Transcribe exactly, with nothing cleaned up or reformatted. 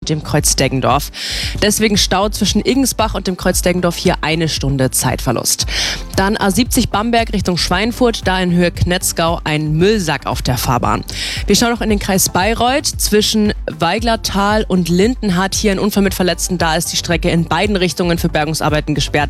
und dem Kreuz Deggendorf. Deswegen Stau zwischen Iggensbach und dem Kreuz Deggendorf, hier eine Stunde Zeitverlust. Dann A siebzig Bamberg Richtung Schweinfurt, da in Höhe Knetzgau ein Müllsack auf der Fahrbahn. Wir schauen noch in den Kreis Bayreuth. Zwischen Weiglertal und Lindenhardt hier ein Unfall mit Verletzten. Da ist die Strecke in beiden Richtungen für Bergungsarbeiten gesperrt.